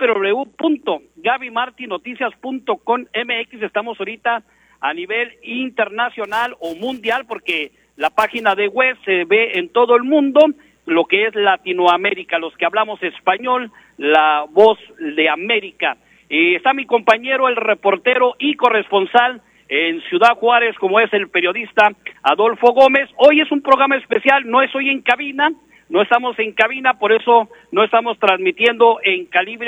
www.gabymartinoticias.com MX. Estamos ahorita a nivel internacional o mundial porque la página de web se ve en todo el mundo, lo que es Latinoamérica, los que hablamos español, la voz de América. Está mi compañero, el reportero y corresponsal en Ciudad Juárez, como es el periodista Adolfo Gómez. Hoy es un programa especial, no es hoy en cabina, no estamos en cabina, por eso no estamos transmitiendo en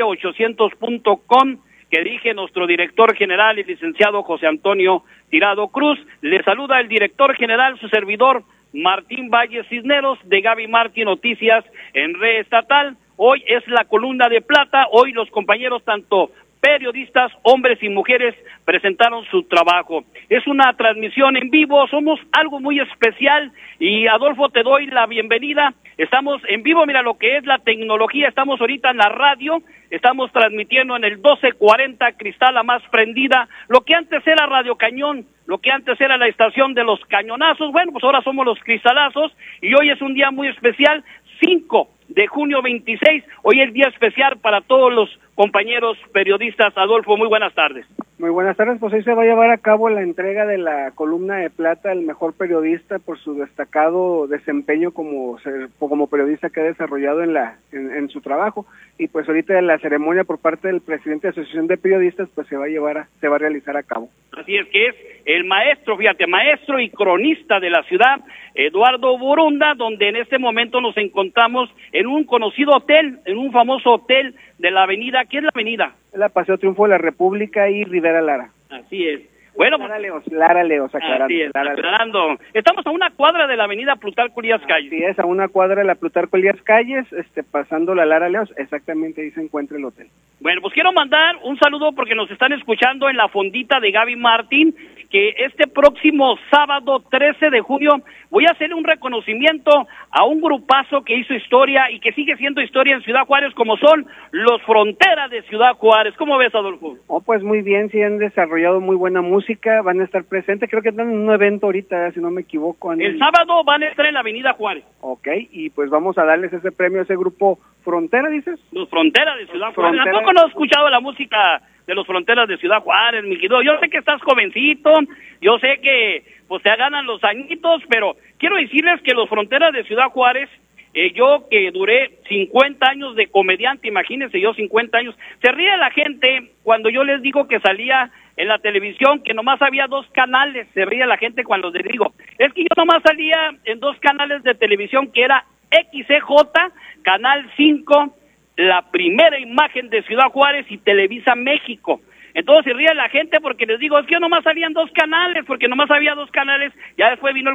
calibre800.com, que dirige nuestro director general, el licenciado José Antonio Tirado Cruz. Le saluda el director general, su servidor, Martín Valle Cisneros, de Gaby Martín Noticias en Red Estatal. Hoy es la columna de plata, hoy los compañeros, tanto periodistas, hombres y mujeres, presentaron su trabajo. Es una transmisión en vivo, somos algo muy especial y Adolfo, te doy la bienvenida. Estamos en vivo, mira lo que es la tecnología, estamos ahorita en la radio, estamos transmitiendo en el 1240 Cristal, la más prendida, lo que antes era Radio Cañón, lo que antes era la estación de los cañonazos, bueno, pues ahora somos los cristalazos y hoy es un día muy especial, 5 de junio 26, hoy es día especial para todos los compañeros periodistas. Adolfo, muy buenas tardes. Muy buenas tardes, pues hoy se va a llevar a cabo la entrega de la columna de plata al mejor periodista por su destacado desempeño como periodista que ha desarrollado en su trabajo, y pues ahorita la ceremonia por parte del presidente de la Asociación de Periodistas pues se va a realizar a cabo. Así es que es el maestro, fíjate, maestro y cronista de la ciudad, Eduardo Borunda, donde en este momento nos encontramos en un conocido hotel, en un famoso hotel de la avenida, ¿qué es la avenida? La Paseo Triunfo de la República y Rivera Lara. Así es. Bueno, Lara Leos, aclarando. Así es, aclarando. Estamos a una cuadra de la avenida Plutarco Elías Calles. Así es, a una cuadra de la Plutarco Elías Calles, pasando la Lara Leos, exactamente ahí se encuentra el hotel. Bueno, pues quiero mandar un saludo porque nos están escuchando en la fondita de Gaby Martín, que este próximo sábado 13 de junio voy a hacer un reconocimiento a un grupazo que hizo historia y que sigue siendo historia en Ciudad Juárez, como son los Fronteras de Ciudad Juárez. ¿Cómo ves, Adolfo? Oh, pues muy bien, sí han desarrollado muy buena música, van a estar presentes, creo que están en un evento ahorita, si no me equivoco. El sábado van a estar en la avenida Juárez. Ok, y pues vamos a darles ese premio a ese grupo Frontera, ¿dices? Los Fronteras de Ciudad Juárez. ¿Tampoco no has escuchado la música de los Fronteras de Ciudad Juárez, mi querido? Yo sé que estás jovencito, yo sé que pues te ganan los añitos, pero quiero decirles que los Fronteras de Ciudad Juárez, yo que duré 50 años de comediante, imagínense yo 50 años, se ríe la gente cuando yo les digo que salía en la televisión, que nomás había 2 canales, se ríe la gente cuando les digo, es que yo nomás salía en 2 canales de televisión, que era XCJ, Canal 5, La Primera Imagen de Ciudad Juárez y Televisa México. Entonces se ríe la gente porque les digo, es que yo nomás salían 2 canales, porque nomás había 2 canales, ya después vino el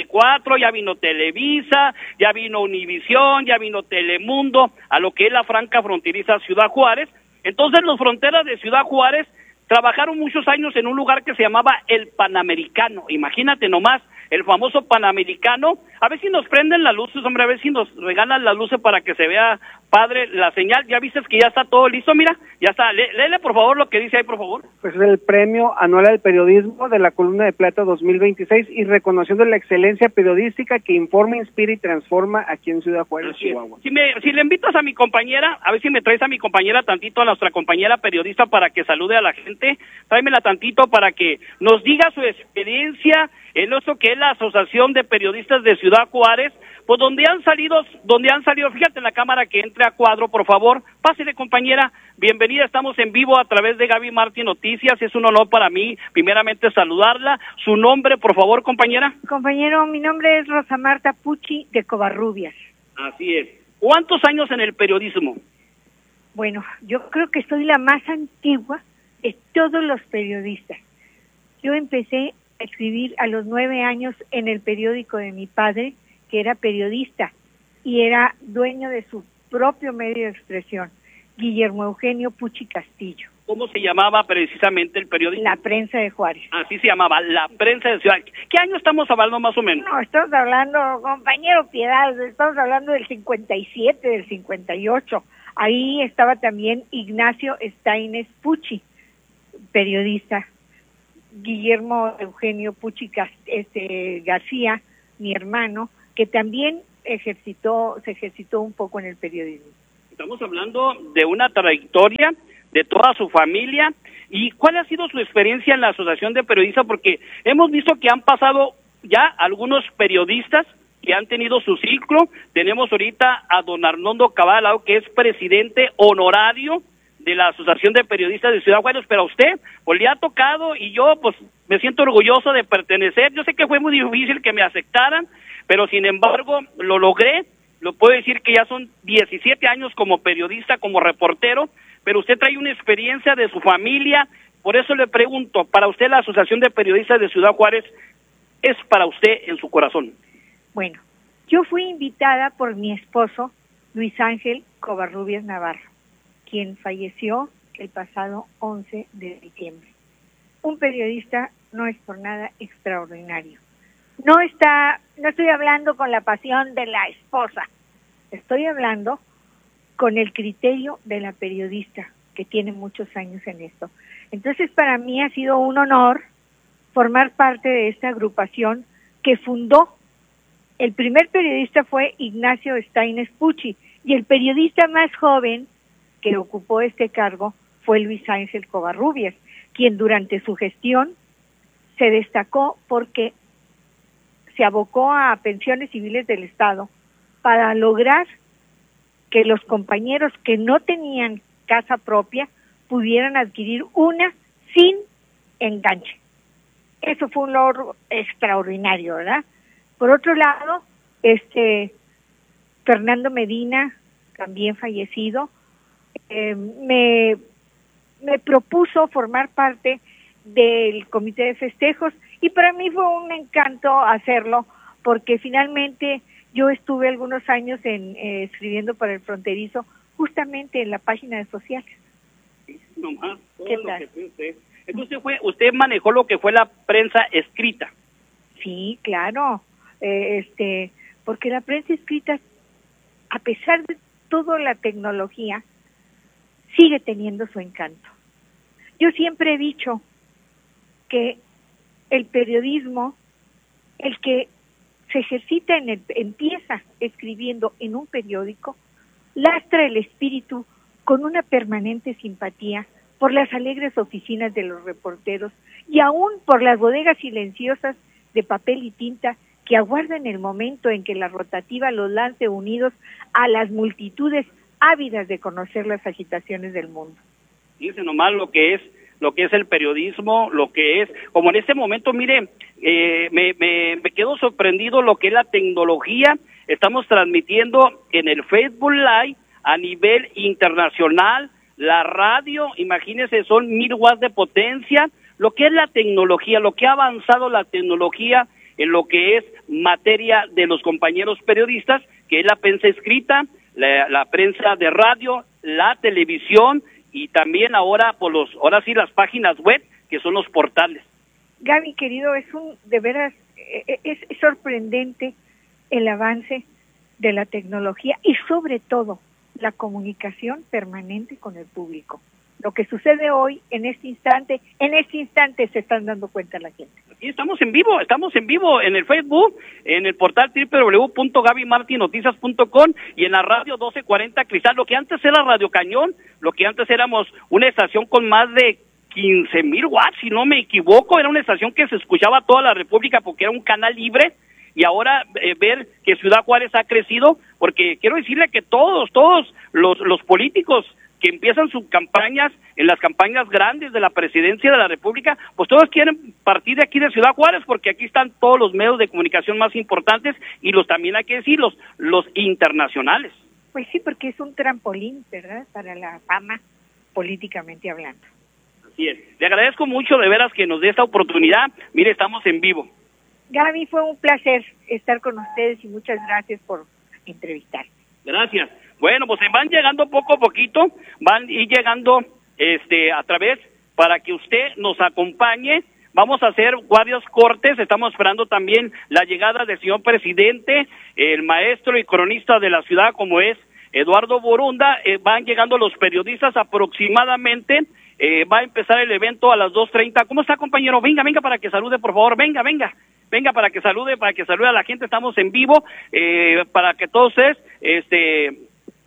44, ya vino Televisa, ya vino Univisión, ya vino Telemundo, a lo que es la franca fronteriza Ciudad Juárez. Entonces los Fronteras de Ciudad Juárez trabajaron muchos años en un lugar que se llamaba el Panamericano, imagínate nomás, el famoso Panamericano. A ver si nos prenden las luces, hombre, a ver si nos regalan las luces para que se vea padre la señal. Ya viste que ya está todo listo, mira, ya está. Léele por favor lo que dice ahí, por favor. Pues es el premio anual al periodismo de la columna de plata 2026 y reconociendo la excelencia periodística que informa, inspira y transforma aquí en Ciudad Juárez, Chihuahua. Si le invitas a mi compañera, a ver si me traes a mi compañera tantito, a nuestra compañera periodista, para que salude a la gente, tráemela tantito para que nos diga su experiencia en eso que es la Asociación de Periodistas de Ciudad Juárez, pues donde han salido, fíjate en la cámara que entre a cuadro, por favor, pásele compañera, bienvenida, estamos en vivo a través de Gaby Martín Noticias, es un honor para mí, primeramente saludarla, su nombre, por favor, compañera. Compañero, mi nombre es Rosa Marta Pucci de Covarrubias. Así es. ¿Cuántos años en el periodismo? Bueno, yo creo que soy la más antigua de todos los periodistas. Yo empecé a escribir a los 9 años en el periódico de mi padre, que era periodista y era dueño de su propio medio de expresión, Guillermo Eugenio Pucci Castillo. ¿Cómo se llamaba precisamente el periódico? La Prensa de Juárez. Así se llamaba, La Prensa de Ciudad. ¿Qué año estamos hablando más o menos? No, estamos hablando, compañero Piedad, estamos hablando del 57, del 58. Ahí estaba también Ignacio Staines Pucci, periodista. Guillermo Eugenio Pucci García, mi hermano, que también se ejercitó un poco en el periodismo. Estamos hablando de una trayectoria de toda su familia. ¿Y cuál ha sido su experiencia en la Asociación de Periodistas? Porque hemos visto que han pasado ya algunos periodistas que han tenido su ciclo. Tenemos ahorita a don Arnoldo Cabal, que es presidente honorario de la Asociación de Periodistas de Ciudad Juárez, pero a usted pues le ha tocado, y yo pues me siento orgulloso de pertenecer. Yo sé que fue muy difícil que me aceptaran, pero sin embargo lo logré. Lo puedo decir que ya son 17 años como periodista, como reportero, pero usted trae una experiencia de su familia. Por eso le pregunto, para usted la Asociación de Periodistas de Ciudad Juárez es para usted en su corazón. Bueno, yo fui invitada por mi esposo, Luis Ángel Covarrubias Navarro, quien falleció el pasado 11 de diciembre. Un periodista no es por nada extraordinario. No estoy hablando con la pasión de la esposa, estoy hablando con el criterio de la periodista que tiene muchos años en esto. Entonces, para mí ha sido un honor formar parte de esta agrupación que fundó. El primer periodista fue Ignacio Steines Pucci, y el periodista más joven que ocupó este cargo fue Luis Ángel Covarrubias, quien durante su gestión se destacó porque se abocó a pensiones civiles del Estado para lograr que los compañeros que no tenían casa propia pudieran adquirir una sin enganche. Eso fue un logro extraordinario, ¿verdad? Por otro lado, Fernando Medina, también fallecido, me propuso formar parte del comité de festejos, y para mí fue un encanto hacerlo, porque finalmente yo estuve algunos años escribiendo para El Fronterizo, justamente en la página de sociales. Sí, nomás, todo lo que fue usted. Entonces usted manejó lo que fue la prensa escrita. Sí, claro, porque la prensa escrita, a pesar de toda la tecnología, sigue teniendo su encanto. Yo siempre he dicho que el periodismo, el que se ejercita empieza escribiendo en un periódico, lastra el espíritu con una permanente simpatía por las alegres oficinas de los reporteros y aún por las bodegas silenciosas de papel y tinta que aguardan el momento en que la rotativa los lance unidos a las multitudes ávidas de conocer las agitaciones del mundo. Dice nomás lo que es el periodismo, lo que es, como en este momento, mire, me quedo sorprendido lo que es la tecnología. Estamos transmitiendo en el Facebook Live a nivel internacional, la radio, imagínense, son 1000 watts de potencia, lo que es la tecnología, lo que ha avanzado la tecnología en lo que es materia de los compañeros periodistas, que es la prensa escrita, la prensa de radio, la televisión, y también ahora sí las páginas web, que son los portales. Gaby, querido, de veras es sorprendente el avance de la tecnología y sobre todo la comunicación permanente con el público. Lo que sucede hoy, en este instante se están dando cuenta la gente. Aquí estamos en vivo en el Facebook, en el portal www.gabymartinoticias.com y en la radio 1240 Cristal, lo que antes era Radio Cañón, lo que antes éramos una estación con más de 15,000 watts, si no me equivoco, era una estación que se escuchaba a toda la República porque era un canal libre, y ahora ver que Ciudad Juárez ha crecido, porque quiero decirle que todos los políticos que empiezan sus campañas, en las campañas grandes de la presidencia de la República, pues todos quieren partir de aquí de Ciudad Juárez, porque aquí están todos los medios de comunicación más importantes, y también hay que decir los internacionales. Pues sí, porque es un trampolín, ¿verdad?, para la fama, políticamente hablando. Así es. Le agradezco mucho de veras que nos dé esta oportunidad. Mire, estamos en vivo. Gaby, fue un placer estar con ustedes y muchas gracias por entrevistarme. Gracias. Bueno, pues se van llegando poco a poquito, van a ir llegando a través para que usted nos acompañe. Vamos a hacer varios cortes, estamos esperando también la llegada del señor presidente, el maestro y cronista de la ciudad como es Eduardo Borunda. Van llegando los periodistas aproximadamente, va a empezar el evento a las 2:30. ¿Cómo está, compañero? Venga para que salude, por favor, venga para que salude a la gente. Estamos en vivo, para que todos ustedes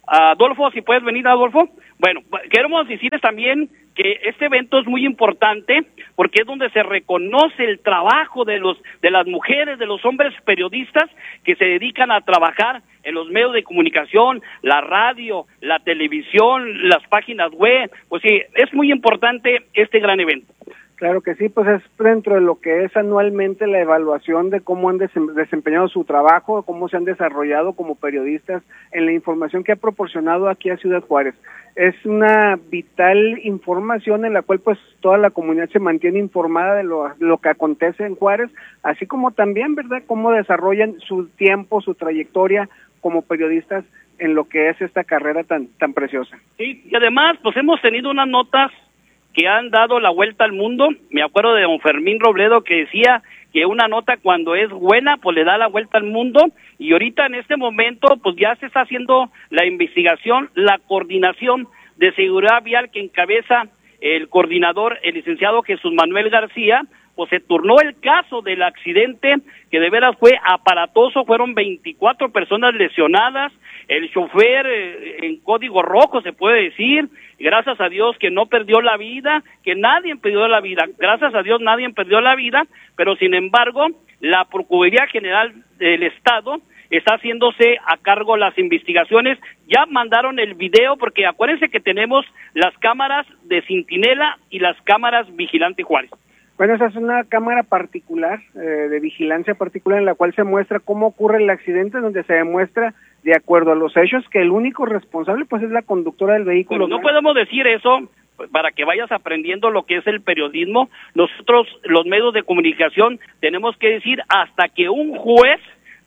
Adolfo, si puedes venir, Adolfo. Bueno, queremos decirles también que este evento es muy importante porque es donde se reconoce el trabajo de las mujeres, de los hombres periodistas que se dedican a trabajar en los medios de comunicación, la radio, la televisión, las páginas web. Pues sí, es muy importante este gran evento. Claro que sí, pues es dentro de lo que es anualmente la evaluación de cómo han desempeñado su trabajo, cómo se han desarrollado como periodistas en la información que ha proporcionado aquí a Ciudad Juárez. Es una vital información en la cual pues toda la comunidad se mantiene informada de lo que acontece en Juárez, así como también, ¿verdad?, cómo desarrollan su tiempo, su trayectoria como periodistas en lo que es esta carrera tan preciosa. Sí, y además pues hemos tenido unas notas que han dado la vuelta al mundo. Me acuerdo de don Fermín Robledo que decía que una nota cuando es buena pues le da la vuelta al mundo, y ahorita en este momento pues ya se está haciendo la investigación, la coordinación de seguridad vial que encabeza el coordinador, el licenciado Jesús Manuel García. Pues se turnó el caso del accidente que de veras fue aparatoso, fueron 24 personas lesionadas, el chofer en código rojo se puede decir, gracias a Dios que no perdió la vida, que nadie perdió la vida, gracias a Dios nadie perdió la vida, pero sin embargo la Procuraduría General del Estado está haciéndose a cargo las investigaciones, ya mandaron el video porque acuérdense que tenemos las cámaras de Centinela y las cámaras Vigilante Juárez. Bueno, esa es una cámara particular, de vigilancia particular, en la cual se muestra cómo ocurre el accidente, donde se demuestra, de acuerdo a los hechos, que el único responsable pues es la conductora del vehículo. Pero no podemos decir eso para que vayas aprendiendo lo que es el periodismo. Nosotros, los medios de comunicación, tenemos que decir hasta que un juez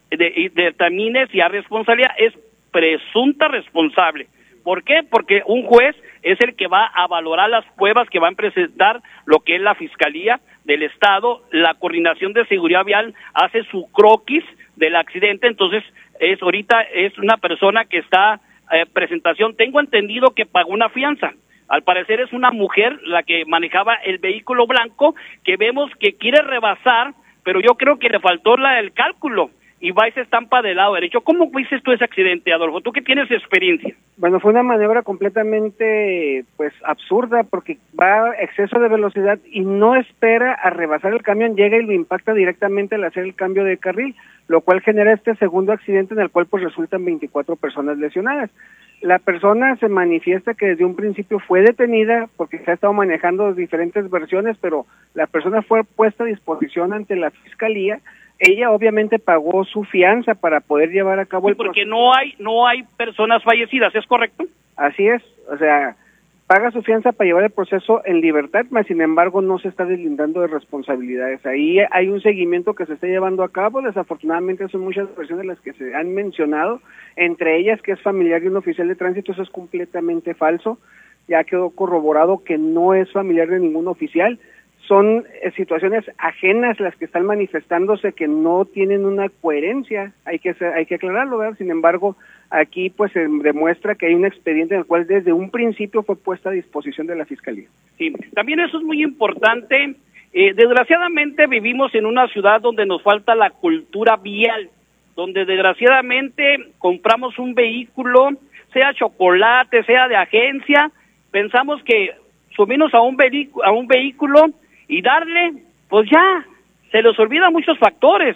determine si hay responsabilidad, es presunta responsable. ¿Por qué? Porque un juez es el que va a valorar las pruebas que van a presentar lo que es la Fiscalía del Estado, la Coordinación de Seguridad Vial hace su croquis del accidente, entonces ahorita es una persona que está presentación, tengo entendido que pagó una fianza, al parecer es una mujer la que manejaba el vehículo blanco, que vemos que quiere rebasar, pero yo creo que le faltó el cálculo, y va y se estampa del lado derecho. ¿Cómo viste tú ese accidente, Adolfo? Tú que tienes experiencia. Bueno, fue una maniobra completamente, pues, absurda, porque va a exceso de velocidad y no espera a rebasar el camión, llega y lo impacta directamente al hacer el cambio de carril, lo cual genera este segundo accidente en el cual, pues, resultan 24 personas lesionadas. La persona se manifiesta que desde un principio fue detenida porque se ha estado manejando diferentes versiones, pero la persona fue puesta a disposición ante la Fiscalía. Ella obviamente pagó su fianza para poder llevar a cabo el proceso. Porque no hay personas fallecidas, ¿es correcto? Así es, o sea, paga su fianza para llevar el proceso en libertad, mas sin embargo no se está deslindando de responsabilidades. Ahí hay un seguimiento que se está llevando a cabo, desafortunadamente son muchas versiones las que se han mencionado, entre ellas que es familiar de un oficial de tránsito. Eso es completamente falso, ya quedó corroborado que no es familiar de ningún oficial. Son situaciones ajenas las que están manifestándose que no tienen una coherencia, hay que aclararlo, ¿verdad? Sin embargo, aquí pues se demuestra que hay un expediente en el cual desde un principio fue puesta a disposición de la Fiscalía. Sí, también eso es muy importante. Desgraciadamente vivimos en una ciudad donde nos falta la cultura vial, donde desgraciadamente compramos un vehículo, sea chocolate, sea de agencia, pensamos que subirnos a un vehículo y darle, pues ya, se les olvidan muchos factores,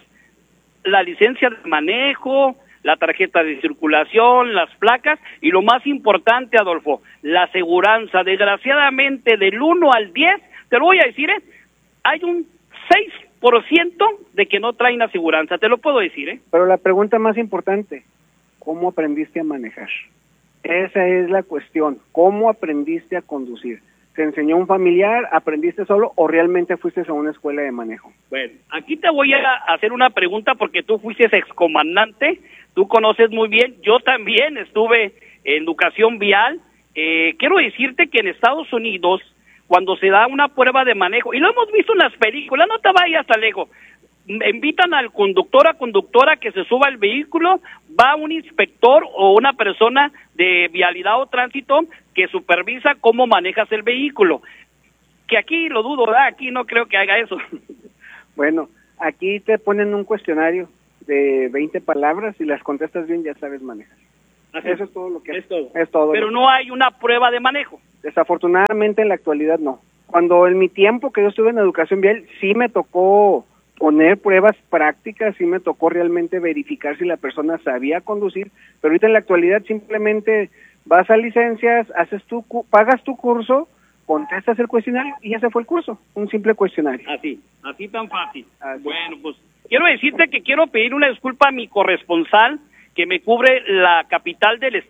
la licencia de manejo, la tarjeta de circulación, las placas, y lo más importante, Adolfo, la aseguranza. Desgraciadamente, del 1 al 10, te lo voy a decir, hay un 6% de que no traen aseguranza, te lo puedo decir, Pero la pregunta más importante, ¿cómo aprendiste a manejar? Esa es la cuestión, ¿cómo aprendiste a conducir? ¿Te enseñó un familiar, aprendiste solo o realmente fuiste a una escuela de manejo? Bueno, aquí te voy a hacer una pregunta porque tú fuiste excomandante, tú conoces muy bien, yo también estuve en educación vial. Quiero decirte que en Estados Unidos, cuando se da una prueba de manejo, y lo hemos visto en las películas, no te vayas tan lejos, invitan al conductora que se suba al vehículo, va un inspector o una persona de vialidad o tránsito que supervisa cómo manejas el vehículo. Que aquí lo dudo, ¿verdad? Aquí no creo que haga eso. Bueno, aquí te ponen un cuestionario de 20 palabras y las contestas bien, ya sabes manejar. Así. Eso es todo lo que es todo. Es todo. Pero no hay una prueba de manejo. Desafortunadamente en la actualidad no. Cuando en mi tiempo que yo estuve en educación vial, sí me tocó poner pruebas prácticas, sí me tocó realmente verificar si la persona sabía conducir, pero ahorita en la actualidad simplemente vas a licencias, pagas tu curso, contestas el cuestionario y ya se fue el curso, un simple cuestionario. Así tan fácil. Así. Bueno, pues quiero decirte que quiero pedir una disculpa a mi corresponsal que me cubre la capital del estado.